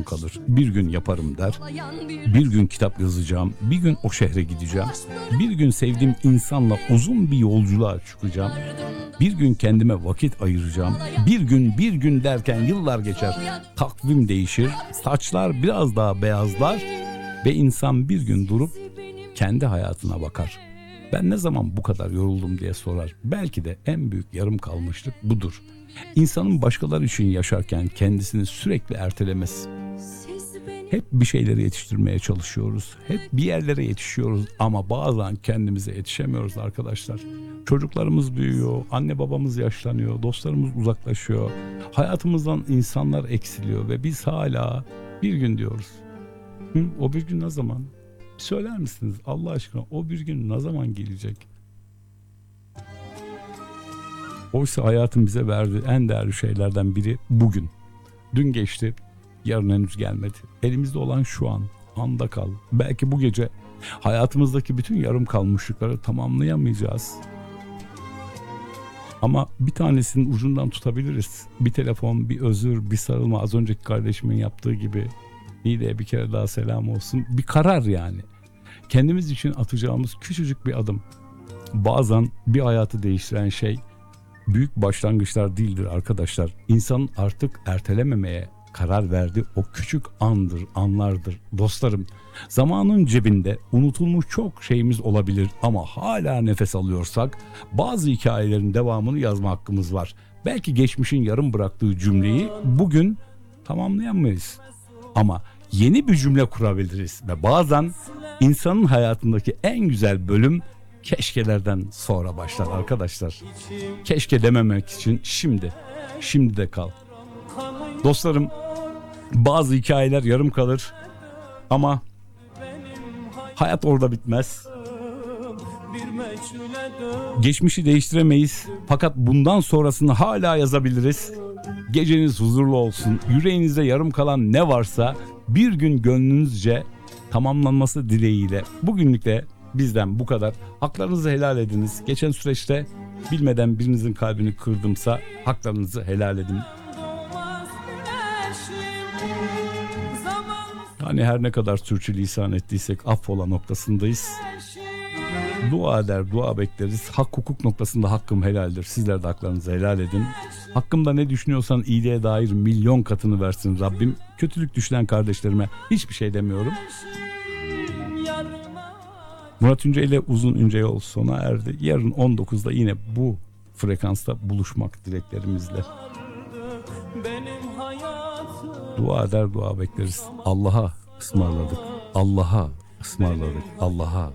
kalır. Bir gün yaparım der. Bir gün kitap yazacağım. Bir gün o şehre gideceğim. Bir gün sevdiğim insanla uzun bir yolculuğa çıkacağım. Bir gün kendime vakit ayıracağım. Bir gün derken yıllar geçer. Takvim değişir. Saçlar biraz daha beyazlar. Ve insan bir gün durup kendi hayatına bakar. Ben ne zaman bu kadar yoruldum diye sorar. Belki de en büyük yarım kalmışlık budur. İnsanın başkaları için yaşarken kendisini sürekli ertelemesi. Hep bir şeyleri yetiştirmeye çalışıyoruz. Hep bir yerlere yetişiyoruz ama bazen kendimize yetişemiyoruz arkadaşlar. Çocuklarımız büyüyor, anne babamız yaşlanıyor, dostlarımız uzaklaşıyor. Hayatımızdan insanlar eksiliyor ve biz hala bir gün diyoruz. O bir gün ne zaman? Söyler misiniz Allah aşkına, o bir gün ne zaman gelecek? Oysa hayatın bize verdiği en değerli şeylerden biri bugün. Dün geçti, yarın henüz gelmedi. Elimizde olan şu an, anda kal. Belki bu gece hayatımızdaki bütün yarım kalmışlıkları tamamlayamayacağız. Ama bir tanesinin ucundan tutabiliriz. Bir telefon, bir özür, bir sarılma, az önceki kardeşimin yaptığı gibi. Niğde'ye bir kere daha selam olsun. Bir karar yani. Kendimiz için atacağımız küçücük bir adım. Bazen bir hayatı değiştiren şey büyük başlangıçlar değildir arkadaşlar. İnsanın artık ertelememeye karar verdiği o küçük anlardır. Dostlarım, zamanın cebinde unutulmuş çok şeyimiz olabilir ama hala nefes alıyorsak bazı hikayelerin devamını yazma hakkımız var. Belki geçmişin yarım bıraktığı cümleyi bugün tamamlayamayız. Ama yeni bir cümle kurabiliriz ve bazen insanın hayatındaki en güzel bölüm keşkelerden sonra başlar arkadaşlar. Keşke dememek için şimdi de kal. Dostlarım, bazı hikayeler yarım kalır ama hayat orada bitmez. Geçmişi değiştiremeyiz fakat bundan sonrasını hala yazabiliriz. Geceniz huzurlu olsun. Yüreğinizde yarım kalan ne varsa bir gün gönlünüzce tamamlanması dileğiyle. Bugünlük de bizden bu kadar. Haklarınızı helal ediniz. Geçen süreçte bilmeden birinizin kalbini kırdımsa haklarınızı helal edin. Hani her ne kadar sürçülisan ettiysek affola noktasındayız. Dua eder, dua bekleriz. Hak hukuk noktasında hakkım helaldir. Sizler de haklarınızı helal edin. Hakkımda ne düşünüyorsan iyiliğe dair milyon katını versin Rabbim. Kötülük düşünen kardeşlerime hiçbir şey demiyorum. Murat İnce ile Uzun İnce Yol sona erdi. Yarın 19'da yine bu frekansta buluşmak dileklerimizle. Dua eder, dua bekleriz. Allah'a ısmarladık. Allah'a ısmarladık. Allah'a